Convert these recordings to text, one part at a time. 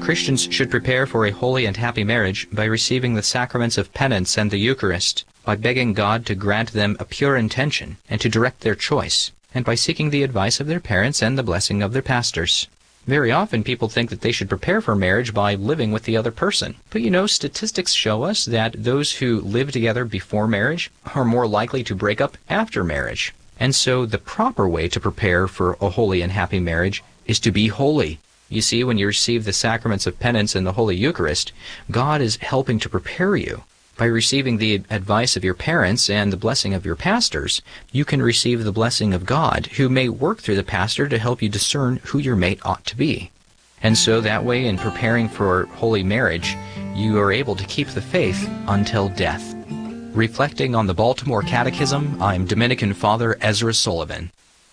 Christians should prepare for a holy and happy marriage by receiving the sacraments of penance and the Eucharist, by begging God to grant them a pure intention and to direct their choice, and by seeking the advice of their parents and the blessing of their pastors. Very often people think that they should prepare for marriage by living with the other person. But statistics show us that those who live together before marriage are more likely to break up after marriage. And so the proper way to prepare for a holy and happy marriage is to be holy. You see, when you receive the sacraments of penance and the Holy Eucharist, God is helping to prepare you. By receiving the advice of your parents and the blessing of your pastors, you can receive the blessing of God, who may work through the pastor to help you discern who your mate ought to be. And so that way, in preparing for holy marriage, you are able to keep the faith until death. Reflecting on the Baltimore Catechism, I'm Dominican Father Ezra Sullivan.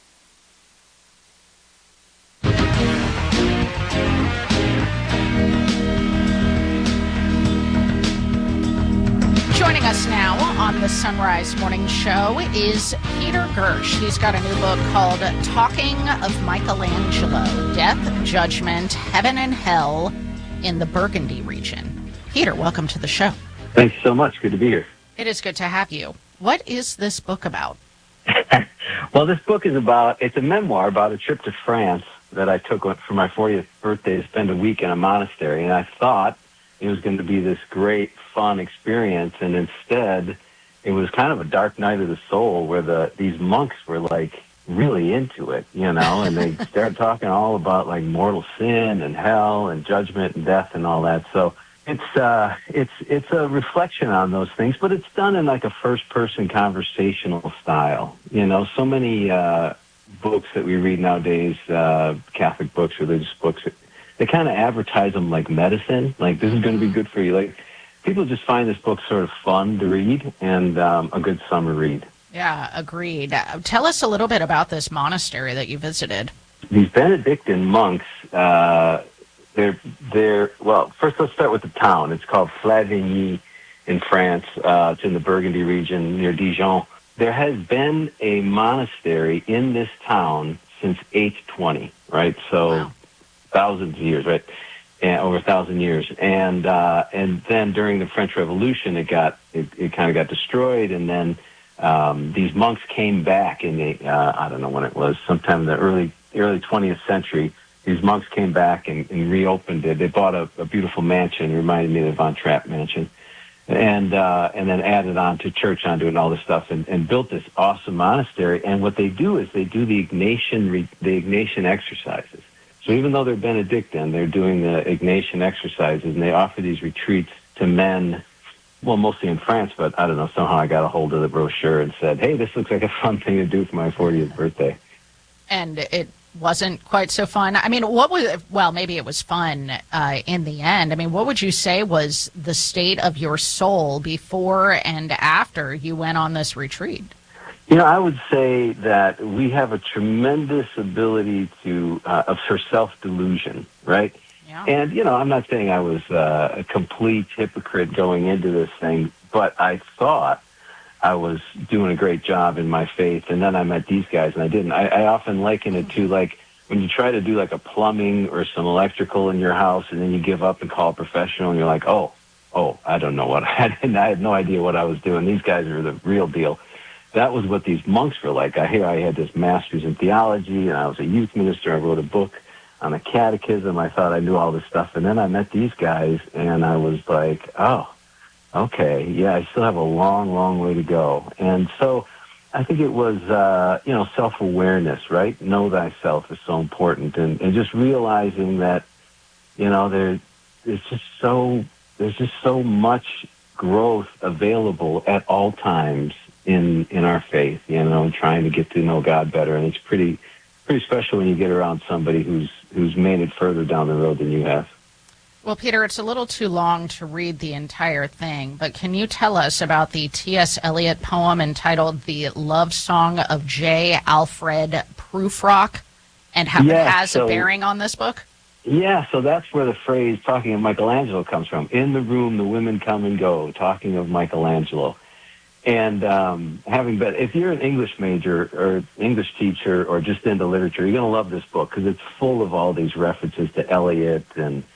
Joining us now on the Sunrise Morning Show is Peter Gersh. He's got a new book called Talking of Michelangelo, Death, Judgment, Heaven and Hell in the Burgundy region. Peter, welcome to the show. Thanks so much. Good to be here. It is good to have you. What is this book about? Well, this book is it's a memoir about a trip to France that I took for my 40th birthday to spend a week in a monastery, and I thought it was going to be this great, fun experience, and instead it was kind of a dark night of the soul where these monks were like really into it, and they started talking all about like mortal sin and hell and judgment and death and all that. So it's a reflection on those things, but it's done in like a first-person conversational style. So many books that we read nowadays, Catholic books, religious books, they kind of advertise them like medicine, like this is going to be good for you. Like people just find this book sort of fun to read and a good summer read. Yeah, agreed. Tell us a little bit about this monastery that you visited. These Benedictine monks, well, first let's start with the town. It's called Flavigny in France. It's in the Burgundy region near Dijon. There has been a monastery in this town since 820, right? So. Wow. Thousands of years, right? And over 1,000 years, and then during the French Revolution, it kind of got destroyed, and then these monks came back in the I don't know when it was, sometime in the early 20th century. These monks came back and reopened it. They bought a beautiful mansion, it reminded me of the Von Trapp mansion, and then added on to church onto it and all this stuff, and built this awesome monastery. And what they do is they do the Ignatian exercises. So even though they're Benedictine, they're doing the Ignatian exercises, and they offer these retreats to men, well, mostly in France, but I don't know, somehow I got a hold of the brochure and said, hey, this looks like a fun thing to do for my 40th birthday. And it wasn't quite so fun. I mean, maybe it was fun in the end. I mean, what would you say was the state of your soul before and after you went on this retreat? I would say that we have a tremendous ability for self-delusion, right? Yeah. And, I'm not saying I was a complete hypocrite going into this thing, but I thought I was doing a great job in my faith, and then I met these guys, and I didn't. I often liken it to, like, when you try to do, like, a plumbing or some electrical in your house, and then you give up and call a professional, and you're like, oh, I don't know I had no idea what I was doing. These guys are the real deal. That was what these monks were like. I had this master's in theology, and I was a youth minister. I wrote a book on the catechism. I thought I knew all this stuff. And then I met these guys, and I was like, oh, okay, yeah, I still have a long, long way to go. And so I think it was, self-awareness, right? Know thyself is so important. And just realizing that, there's just so much growth available at all times in our faith, trying to get to know God better. And it's pretty special when you get around somebody who's made it further down the road than you have. Well, Peter, it's a little too long to read the entire thing, but can you tell us about the T.S. Eliot poem entitled The Love Song of J. Alfred Prufrock and how it has a bearing on this book? Yeah, so that's where the phrase talking of Michelangelo comes from. In the room, the women come and go, talking of Michelangelo. And if you're an English major or English teacher or just into literature, you're going to love this book because it's full of all these references to Eliot and